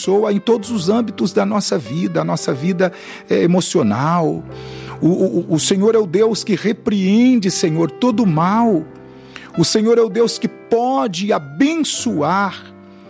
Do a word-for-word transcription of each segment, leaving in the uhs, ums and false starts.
abençoa em todos os âmbitos da nossa vida, a nossa vida é, emocional. O, o, o Senhor é o Deus que repreende, Senhor, todo o mal. O Senhor é o Deus que pode abençoar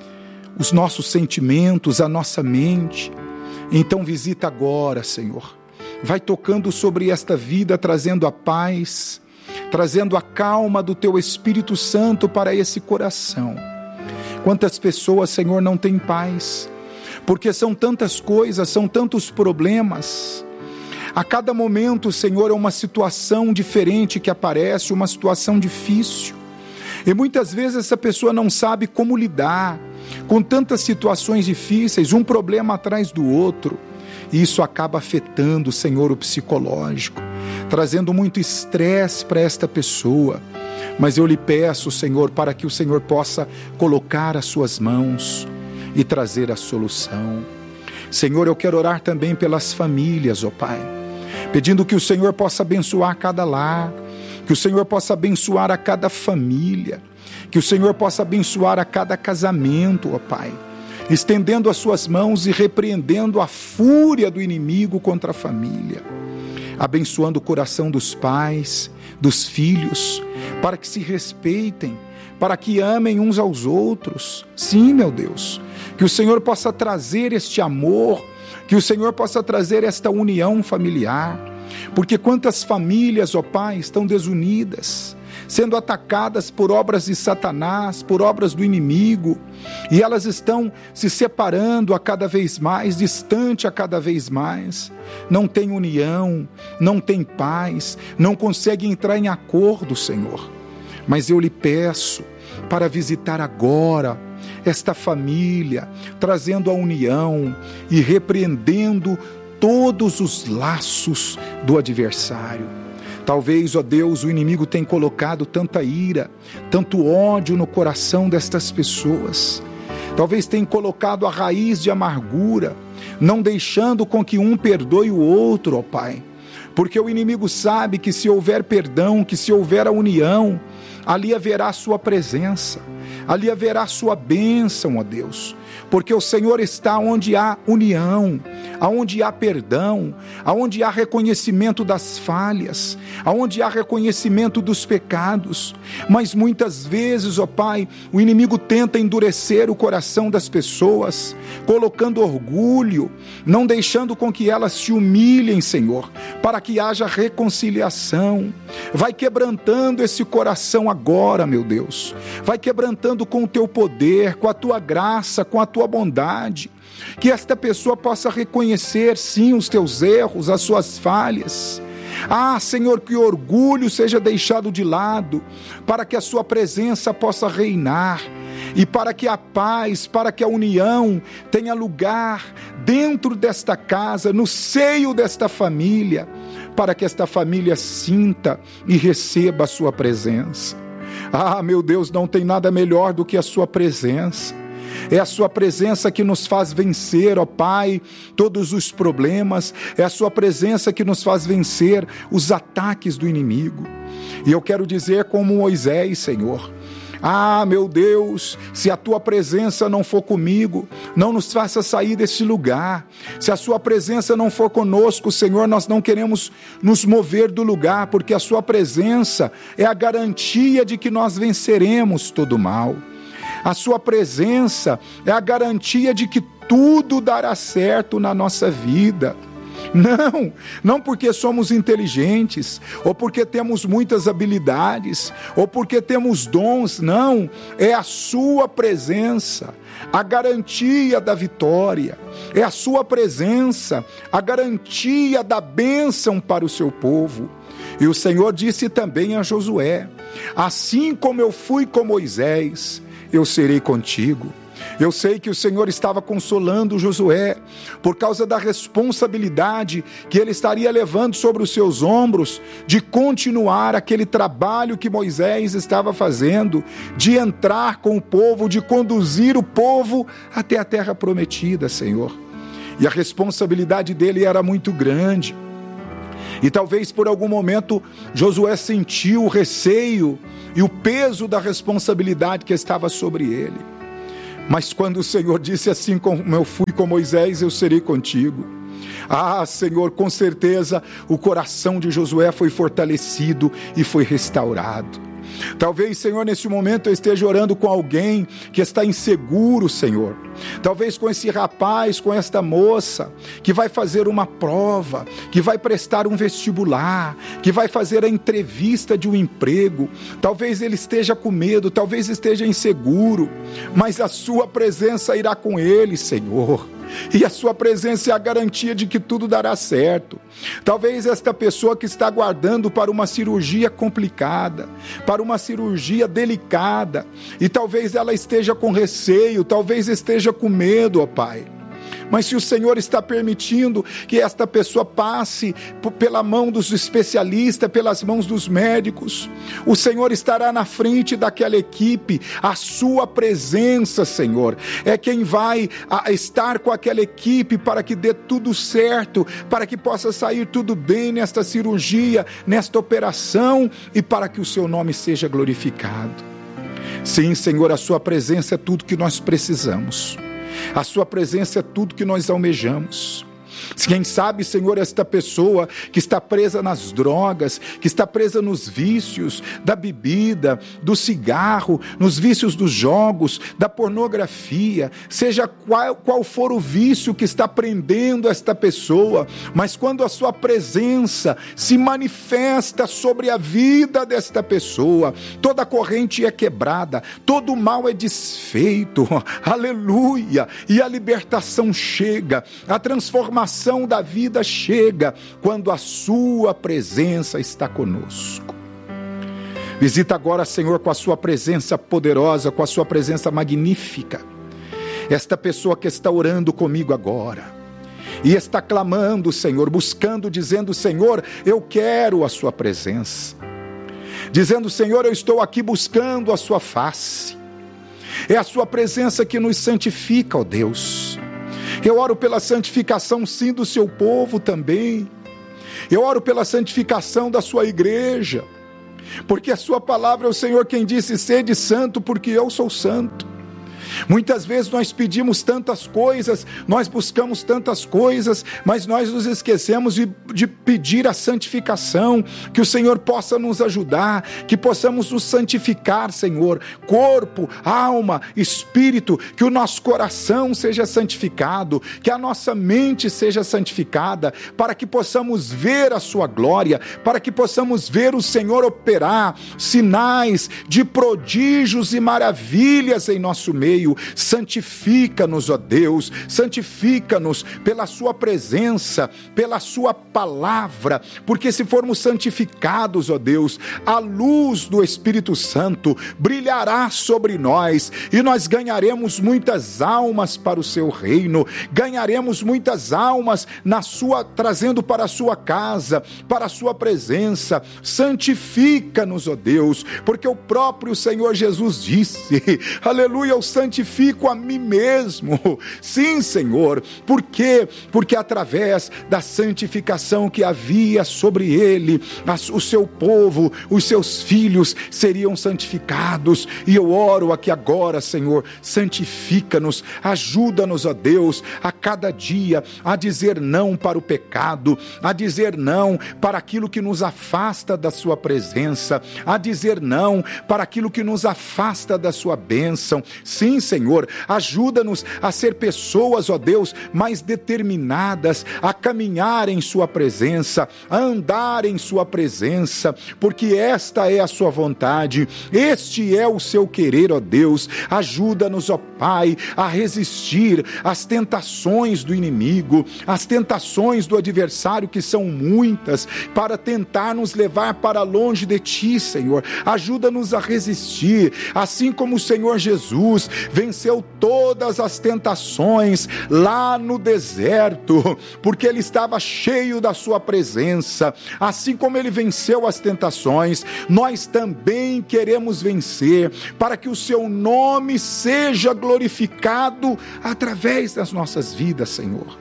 os nossos sentimentos, a nossa mente. Então visita agora, Senhor. Vai tocando sobre esta vida, trazendo a paz, trazendo a calma do Teu Espírito Santo para esse coração. Quantas pessoas, Senhor, não têm paz, porque são tantas coisas, são tantos problemas. A cada momento, Senhor, é uma situação diferente que aparece, uma situação difícil. E muitas vezes essa pessoa não sabe como lidar com tantas situações difíceis, um problema atrás do outro. E isso acaba afetando, Senhor, o psicológico, trazendo muito estresse para esta pessoa. Mas eu lhe peço, Senhor, para que o Senhor possa colocar as suas mãos e trazer a solução. Senhor, eu quero orar também pelas famílias, ó Pai, pedindo que o Senhor possa abençoar cada lar, que o Senhor possa abençoar a cada família, que o Senhor possa abençoar a cada casamento, ó Pai, estendendo as suas mãos e repreendendo a fúria do inimigo contra a família, abençoando o coração dos pais, dos filhos, para que se respeitem, para que amem uns aos outros. Sim, meu Deus, que o Senhor possa trazer este amor, que o Senhor possa trazer esta união familiar, porque quantas famílias, ó Pai, estão desunidas, sendo atacadas por obras de Satanás, por obras do inimigo, e elas estão se separando a cada vez mais, distante a cada vez mais, não tem união, não tem paz, não conseguem entrar em acordo, Senhor. Mas eu lhe peço para visitar agora esta família, trazendo a união e repreendendo todos os laços do adversário. Talvez, ó Deus, o inimigo tenha colocado tanta ira, tanto ódio no coração destas pessoas. Talvez tenha colocado a raiz de amargura, não deixando com que um perdoe o outro, ó Pai. Porque o inimigo sabe que se houver perdão, que se houver a união, ali haverá a sua presença, ali haverá a sua bênção, ó Deus. Porque o Senhor está onde há união, aonde há perdão, aonde há reconhecimento das falhas, aonde há reconhecimento dos pecados. Mas muitas vezes, ó Pai, o inimigo tenta endurecer o coração das pessoas, colocando orgulho, não deixando com que elas se humilhem, Senhor, para que haja reconciliação. Vai quebrantando esse coração agora, meu Deus. Vai quebrantando com o Teu poder, com a Tua graça, com a Tua bondade, que esta pessoa possa reconhecer, sim, os Teus erros, as suas falhas. Ah, Senhor, que o orgulho seja deixado de lado, para que a Sua presença possa reinar, e para que a paz, para que a união tenha lugar dentro desta casa, no seio desta família, para que esta família sinta e receba a Sua presença. Ah, meu Deus, não tem nada melhor do que a Sua presença. É a Sua presença que nos faz vencer, ó Pai, todos os problemas. É a Sua presença que nos faz vencer os ataques do inimigo. E eu quero dizer como Moisés, Senhor: ah, meu Deus, se a Tua presença não for comigo, não nos faça sair desse lugar. Se a Sua presença não for conosco, Senhor, nós não queremos nos mover do lugar, porque a Sua presença é a garantia de que nós venceremos todo o mal. A Sua presença é a garantia de que tudo dará certo na nossa vida. Não, não porque somos inteligentes, ou porque temos muitas habilidades, ou porque temos dons, não. É a Sua presença, a garantia da vitória. É a Sua presença, a garantia da bênção para o Seu povo. E o Senhor disse também a Josué: assim como eu fui com Moisés, eu serei contigo. Eu sei que o Senhor estava consolando Josué por causa da responsabilidade que ele estaria levando sobre os seus ombros de continuar aquele trabalho que Moisés estava fazendo, de entrar com o povo, de conduzir o povo até a terra prometida, Senhor. E a responsabilidade dele era muito grande. E talvez por algum momento Josué sentiu o receio e o peso da responsabilidade que estava sobre ele. Mas quando o Senhor disse assim como eu fui com Moisés, eu serei contigo. Ah, Senhor, com certeza o coração de Josué foi fortalecido e foi restaurado. Talvez, Senhor, nesse momento eu esteja orando com alguém que está inseguro, Senhor. Talvez com esse rapaz, com esta moça, que vai fazer uma prova, que vai prestar um vestibular, que vai fazer a entrevista de um emprego. Talvez ele esteja com medo, talvez esteja inseguro, mas a sua presença irá com ele, Senhor. E a sua presença é a garantia de que tudo dará certo. Talvez esta pessoa que está aguardando para uma cirurgia complicada, para uma cirurgia delicada, e talvez ela esteja com receio, talvez esteja com medo, ó Pai. Mas se o Senhor está permitindo que esta pessoa passe pela mão dos especialistas, pelas mãos dos médicos, o Senhor estará na frente daquela equipe. A sua presença, Senhor, é quem vai estar com aquela equipe para que dê tudo certo, para que possa sair tudo bem nesta cirurgia, nesta operação, e para que o seu nome seja glorificado. Sim, Senhor, a sua presença é tudo que nós precisamos. A sua presença é tudo que nós almejamos. Quem sabe, Senhor, esta pessoa que está presa nas drogas, que está presa nos vícios da bebida, do cigarro, nos vícios dos jogos, da pornografia, seja qual, qual for o vício que está prendendo esta pessoa, mas quando a sua presença se manifesta sobre a vida desta pessoa, toda corrente é quebrada, todo mal é desfeito, aleluia, e a libertação chega, a transformação da vida chega quando a sua presença está conosco. Visita agora, Senhor, com a sua presença poderosa, com a sua presença magnífica, esta pessoa que está orando comigo agora e está clamando, Senhor, buscando, dizendo: Senhor, eu quero a sua presença, dizendo: Senhor, eu estou aqui buscando a sua face. É a sua presença que nos santifica, ó Deus. Eu oro pela santificação, sim, do seu povo também. Eu oro pela santificação da sua igreja, porque a sua palavra é o Senhor quem disse: sede santo, porque eu sou santo. Muitas vezes nós pedimos tantas coisas, nós buscamos tantas coisas, mas nós nos esquecemos de, de pedir a santificação, que o Senhor possa nos ajudar, que possamos nos santificar, Senhor, corpo, alma, espírito, que o nosso coração seja santificado, que a nossa mente seja santificada, para que possamos ver a sua glória, para que possamos ver o Senhor operar sinais de prodígios e maravilhas em nosso meio. Santifica-nos, ó Deus, santifica-nos pela sua presença, pela sua palavra, porque se formos santificados, ó Deus, a luz do Espírito Santo brilhará sobre nós e nós ganharemos muitas almas para o seu reino, ganharemos muitas almas na sua, trazendo para a sua casa, para a sua presença. Santifica-nos, ó Deus, porque o próprio Senhor Jesus disse, aleluia, eu santifico Santifico a mim mesmo. Sim, Senhor. Por quê? Porque através da santificação que havia sobre ele, o seu povo, os seus filhos seriam santificados. E eu oro aqui agora, Senhor, santifica-nos, ajuda-nos, ó Deus, a cada dia a dizer não para o pecado, a dizer não para aquilo que nos afasta da sua presença, a dizer não para aquilo que nos afasta da sua bênção. Sim, Senhor, ajuda-nos a ser pessoas, ó Deus, mais determinadas a caminhar em sua presença, a andar em sua presença, porque esta é a sua vontade, este é o seu querer, ó Deus. Ajuda-nos, ó Pai, a resistir às tentações do inimigo, às tentações do adversário, que são muitas, para tentar nos levar para longe de Ti, Senhor. Ajuda-nos a resistir, assim como o Senhor Jesus venceu todas as tentações lá no deserto, porque Ele estava cheio da sua presença. Assim como Ele venceu as tentações, nós também queremos vencer, para que o seu nome seja glorificado através das nossas vidas, Senhor.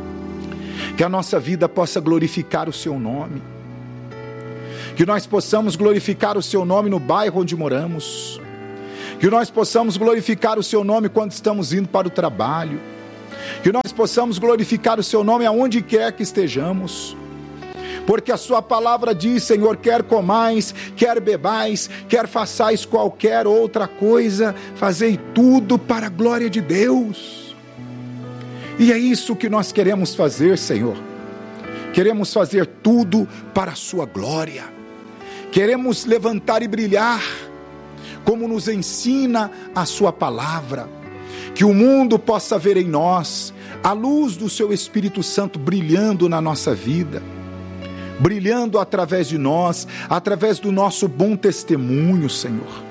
Que a nossa vida possa glorificar o seu nome, que nós possamos glorificar o seu nome no bairro onde moramos, Que nós possamos glorificar o Seu nome quando estamos indo para o trabalho. Que nós possamos glorificar o Seu nome aonde quer que estejamos. Porque a Sua palavra diz, Senhor, quer comais, quer bebais, quer façais qualquer outra coisa, fazei tudo para a glória de Deus. E é isso que nós queremos fazer, Senhor. Queremos fazer tudo para a Sua glória. Queremos levantar e brilhar, como nos ensina a Sua palavra. Que o mundo possa ver em nós a luz do Seu Espírito Santo brilhando na nossa vida, brilhando através de nós, através do nosso bom testemunho, Senhor.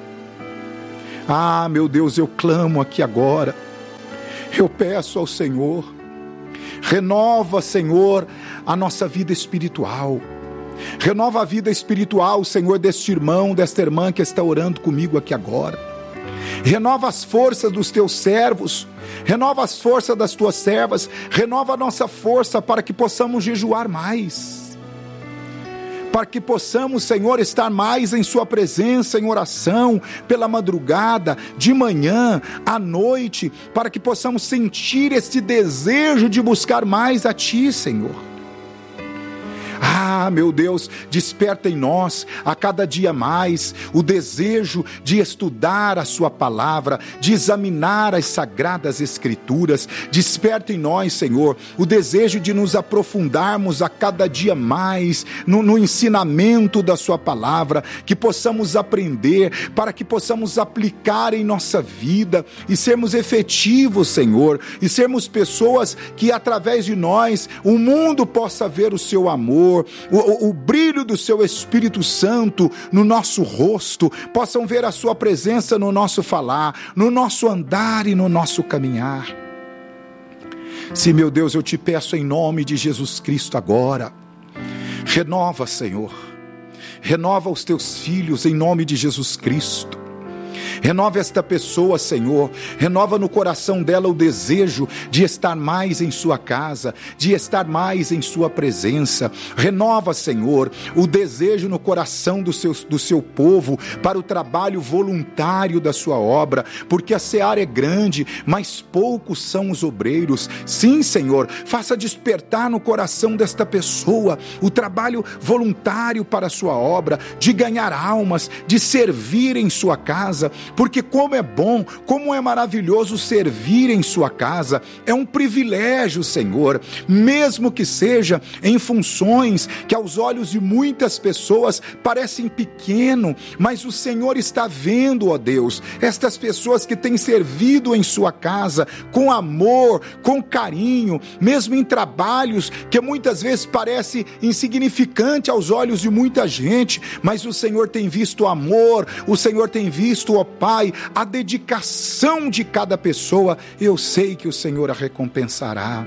Ah, meu Deus, eu clamo aqui agora, eu peço ao Senhor, renova, Senhor, a nossa vida espiritual, renova a vida espiritual, Senhor, deste irmão, desta irmã que está orando comigo aqui agora. Renova as forças dos teus servos, renova as forças das tuas servas, renova a nossa força para que possamos jejuar mais, para que possamos, Senhor, estar mais em Sua presença, em oração, pela madrugada, de manhã, à noite, para que possamos sentir esse desejo de buscar mais a Ti, Senhor. Ah, meu Deus, desperta em nós a cada dia mais o desejo de estudar a Sua palavra, de examinar as sagradas Escrituras. Desperta em nós, Senhor, o desejo de nos aprofundarmos a cada dia mais no, no ensinamento da Sua palavra, que possamos aprender, para que possamos aplicar em nossa vida e sermos efetivos, Senhor, e sermos pessoas que através de nós o mundo possa ver o Seu amor, O, o, o brilho do Seu Espírito Santo no nosso rosto, possam ver a Sua presença no nosso falar, no nosso andar e no nosso caminhar. Sim, meu Deus, eu te peço em nome de Jesus Cristo agora, renova, Senhor, renova os teus filhos em nome de Jesus Cristo. Renova esta pessoa, Senhor, renova no coração dela o desejo de estar mais em Sua casa, de estar mais em Sua presença. Renova, Senhor, o desejo no coração do seu, do seu povo para o trabalho voluntário da Sua obra, porque a seara é grande, mas poucos são os obreiros. Sim, Senhor, faça despertar no coração desta pessoa o trabalho voluntário para a Sua obra, de ganhar almas, de servir em Sua casa, porque como é bom, como é maravilhoso servir em Sua casa. É um privilégio, Senhor, mesmo que seja em funções que aos olhos de muitas pessoas parecem pequeno, mas o Senhor está vendo, ó Deus, estas pessoas que têm servido em Sua casa com amor, com carinho, mesmo em trabalhos que muitas vezes parece insignificante aos olhos de muita gente, mas o Senhor tem visto o amor, o Senhor tem visto, ó Pai, a dedicação de cada pessoa. Eu sei que o Senhor a recompensará.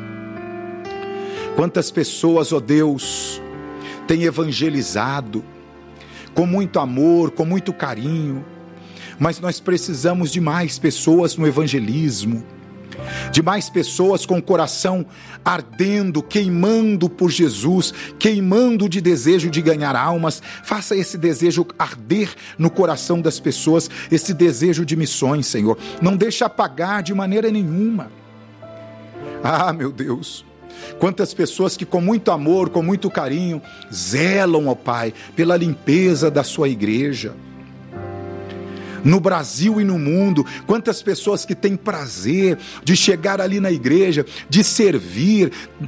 Quantas pessoas, ó Deus, têm evangelizado com muito amor, com muito carinho, mas nós precisamos de mais pessoas no evangelismo, de mais pessoas com o coração ardendo, queimando por Jesus, queimando de desejo de ganhar almas. Faça esse desejo arder no coração das pessoas, esse desejo de missões, Senhor. Não deixe apagar de maneira nenhuma. Ah, meu Deus, quantas pessoas que com muito amor, com muito carinho, zelam, ó Pai, pela limpeza da Sua igreja. No Brasil e no mundo, quantas pessoas que têm prazer de chegar ali na igreja, de servir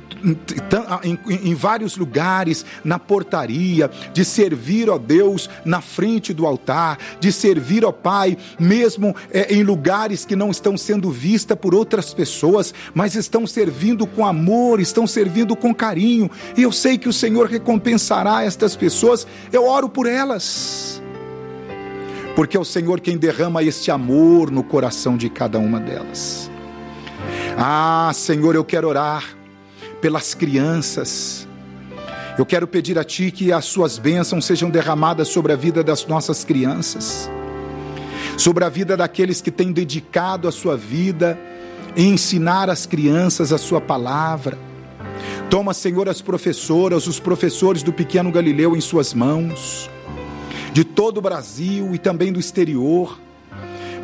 em, em, em vários lugares, na portaria, de servir, ó Deus, na frente do altar, de servir, ó Pai, mesmo é, em lugares que não estão sendo vistas por outras pessoas, mas estão servindo com amor, estão servindo com carinho, e eu sei que o Senhor recompensará estas pessoas. Eu oro por elas, porque é o Senhor quem derrama este amor no coração de cada uma delas. Ah, Senhor, eu quero orar pelas crianças. Eu quero pedir a Ti que as Suas bênçãos sejam derramadas sobre a vida das nossas crianças, sobre a vida daqueles que têm dedicado a sua vida em ensinar as crianças a Sua palavra. Toma, Senhor, as professoras, os professores do Pequeno Galileu em Suas mãos, de todo o Brasil e também do exterior.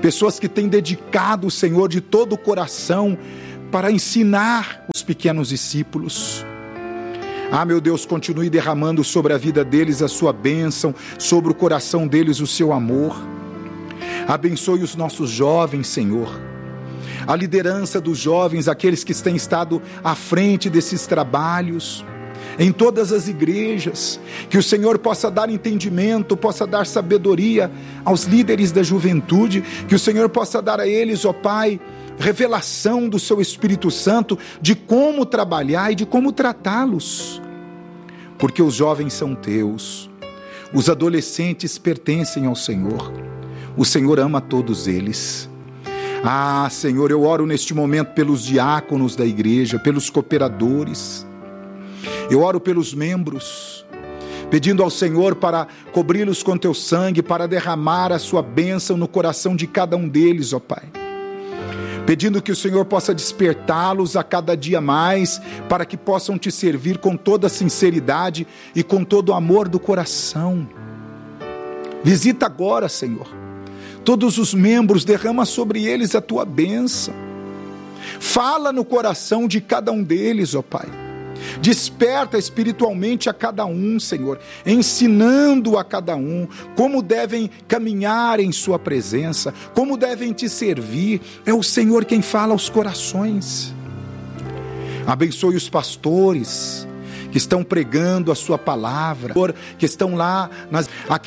pessoas que têm dedicado o Senhor de todo o coração para ensinar os pequenos discípulos. Ah, meu Deus, continue derramando sobre a vida deles a sua bênção, sobre o coração deles o seu amor. Abençoe os nossos jovens, Senhor. A liderança dos jovens, aqueles que têm estado à frente desses trabalhos, em todas as igrejas, que o Senhor possa dar entendimento, possa dar sabedoria aos líderes da juventude, que o Senhor possa dar a eles, ó Pai, revelação do seu Espírito Santo, de como trabalhar e de como tratá-los, porque os jovens são teus, os adolescentes pertencem ao Senhor, o Senhor ama todos eles. Ah, Senhor, eu oro neste momento pelos diáconos da igreja, pelos cooperadores, eu oro pelos membros, pedindo ao Senhor para cobri-los com teu sangue, para derramar a sua bênção no coração de cada um deles, ó Pai. Pedindo que o Senhor possa despertá-los a cada dia mais, para que possam te servir com toda sinceridade e com todo o amor do coração. Visita agora, Senhor, todos os membros, derrama sobre eles a tua bênção. Fala no coração de cada um deles, ó Pai. Desperta espiritualmente a cada um, Senhor, ensinando a cada um como devem caminhar em sua presença, como devem te servir. É o Senhor quem fala aos corações. Abençoe os pastores que estão pregando a sua palavra, que estão lá nas